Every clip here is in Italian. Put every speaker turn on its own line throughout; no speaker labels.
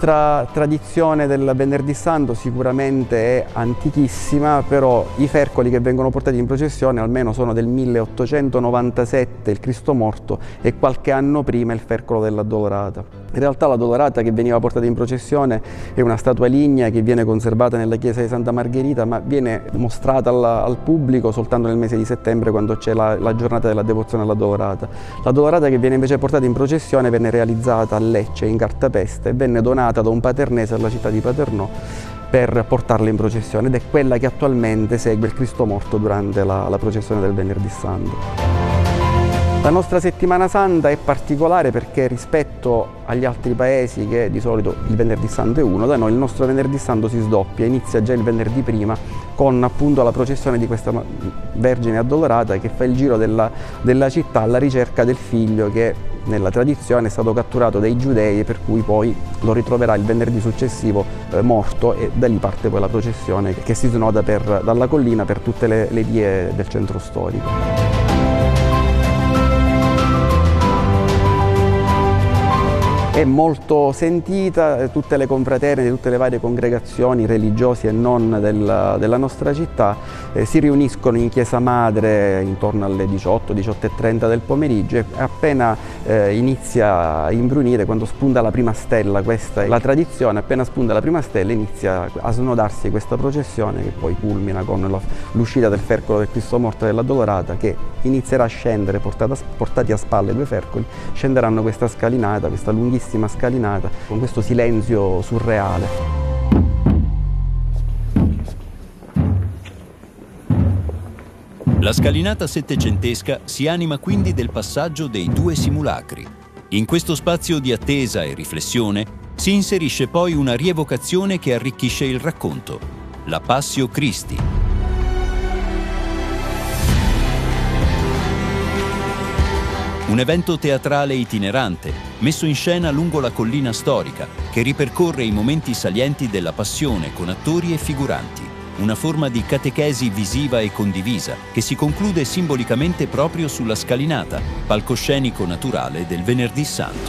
nostra tradizione del Venerdì Santo sicuramente è antichissima, però i fercoli che vengono portati in processione almeno sono del 1897, il Cristo morto, e qualche anno prima il fercolo dell'Addolorata. In realtà l'Addolorata che veniva portata in processione è una statua lignea che viene conservata nella chiesa di Santa Margherita, ma viene mostrata al pubblico soltanto nel mese di settembre, quando c'è la giornata della devozione all'Addolorata. L'Addolorata che viene invece portata in processione venne realizzata a Lecce in cartapesta e venne donata da un paternese alla città di Paternò per portarla in processione, ed è quella che attualmente segue il Cristo morto durante la processione del Venerdì Santo. La nostra settimana santa è particolare perché rispetto agli altri paesi, che di solito il Venerdì Santo è uno, da noi il nostro Venerdì Santo si sdoppia, inizia già il venerdì prima con appunto la processione di questa Vergine Addolorata che fa il giro della città alla ricerca del figlio che nella tradizione è stato catturato dai giudei, per cui poi lo ritroverà il venerdì successivo morto, e da lì parte poi la processione che si snoda dalla collina per tutte le vie del centro storico. È molto sentita, tutte le confraternite, tutte le varie congregazioni religiose e non della nostra città si riuniscono in chiesa madre intorno alle 18:30 del pomeriggio, e appena inizia a imbrunire, quando spunta la prima stella, questa è la tradizione, appena spunta la prima stella inizia a snodarsi questa processione che poi culmina con l'uscita del fercolo del Cristo morto dell'Addolorata, che inizierà a scendere, portati a spalle due fercoli, scenderanno questa scalinata, questa lunghissima scalinata, con questo silenzio surreale.
La scalinata settecentesca si anima quindi del passaggio dei due simulacri. In questo spazio di attesa e riflessione si inserisce poi una rievocazione che arricchisce il racconto, la Passio Christi. Un evento teatrale itinerante, messo in scena lungo la collina storica, che ripercorre i momenti salienti della Passione con attori e figuranti. Una forma di catechesi visiva e condivisa, che si conclude simbolicamente proprio sulla scalinata, palcoscenico naturale del Venerdì Santo.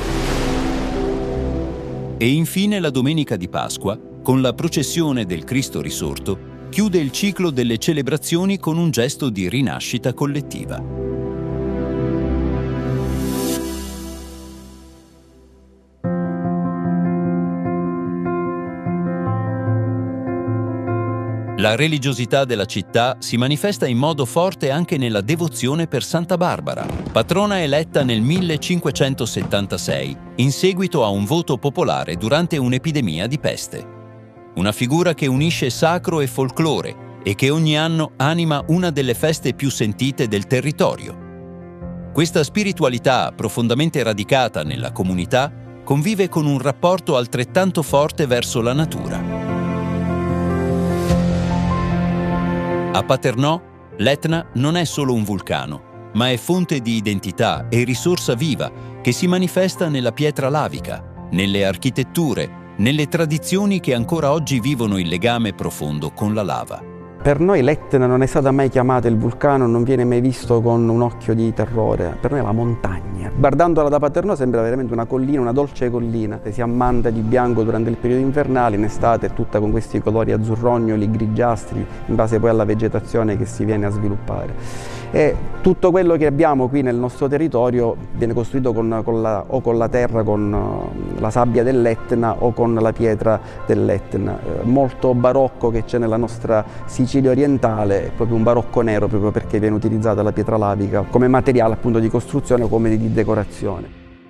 E infine la domenica di Pasqua, con la processione del Cristo risorto, chiude il ciclo delle celebrazioni con un gesto di rinascita collettiva. La religiosità della città si manifesta in modo forte anche nella devozione per Santa Barbara, patrona eletta nel 1576 in seguito a un voto popolare durante un'epidemia di peste. Una figura che unisce sacro e folklore e che ogni anno anima una delle feste più sentite del territorio. Questa spiritualità profondamente radicata nella comunità convive con un rapporto altrettanto forte verso la natura. A Paternò, l'Etna non è solo un vulcano, ma è fonte di identità e risorsa viva che si manifesta nella pietra lavica, nelle architetture, nelle tradizioni che ancora oggi vivono il legame profondo con la lava.
Per noi l'Etna non è stata mai chiamata il vulcano, non viene mai visto con un occhio di terrore, per noi è la montagna. Guardandola da Paternò sembra veramente una collina, una dolce collina, che si ammanta di bianco durante il periodo invernale, in estate è tutta con questi colori azzurrognoli, grigiastri, in base poi alla vegetazione che si viene a sviluppare. E tutto quello che abbiamo qui nel nostro territorio viene costruito o con la terra, con la sabbia dell'Etna o con la pietra dell'Etna. Molto barocco che c'è nella nostra Sicilia orientale, è proprio un barocco nero, proprio perché viene utilizzata la pietra lavica come materiale appunto di costruzione o come di decorazione.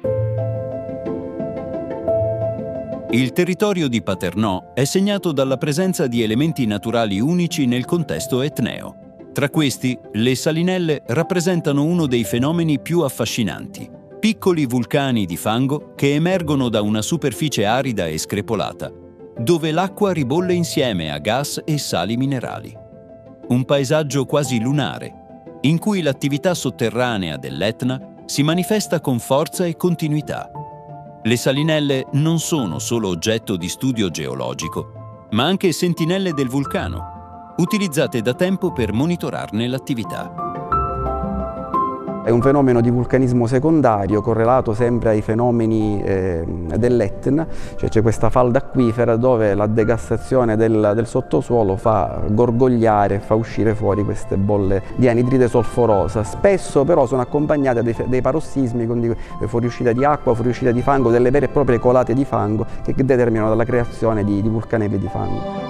Il territorio di Paternò è segnato dalla presenza di elementi naturali unici nel contesto etneo. Tra questi, le salinelle rappresentano uno dei fenomeni più affascinanti. Piccoli vulcani di fango che emergono da una superficie arida e screpolata, dove l'acqua ribolle insieme a gas e sali minerali. Un paesaggio quasi lunare, in cui l'attività sotterranea dell'Etna si manifesta con forza e continuità. Le salinelle non sono solo oggetto di studio geologico, ma anche sentinelle del vulcano, utilizzate da tempo per monitorarne l'attività.
È un fenomeno di vulcanismo secondario correlato sempre ai fenomeni dell'Etna, cioè c'è questa falda acquifera dove la degassazione del sottosuolo fa gorgogliare, fa uscire fuori queste bolle di anidride solforosa. Spesso però sono accompagnate da dei parossismi, quindi fuoriuscita di acqua, fuoriuscita di fango, delle vere e proprie colate di fango che determinano la creazione di vulcanevi di fango.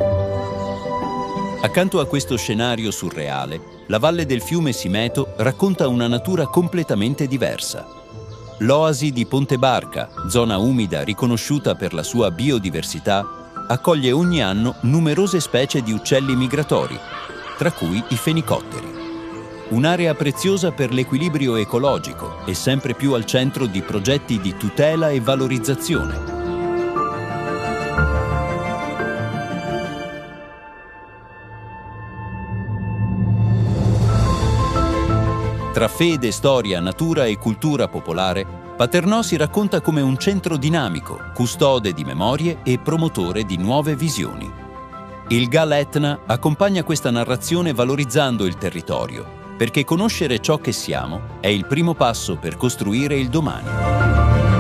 Accanto a questo scenario surreale, la valle del fiume Simeto racconta una natura completamente diversa. L'oasi di Ponte Barca, zona umida riconosciuta per la sua biodiversità, accoglie ogni anno numerose specie di uccelli migratori, tra cui i fenicotteri. Un'area preziosa per l'equilibrio ecologico e sempre più al centro di progetti di tutela e valorizzazione. Tra fede, storia, natura e cultura popolare, Paternò si racconta come un centro dinamico, custode di memorie e promotore di nuove visioni. Il GAL Etna accompagna questa narrazione valorizzando il territorio, perché conoscere ciò che siamo è il primo passo per costruire il domani.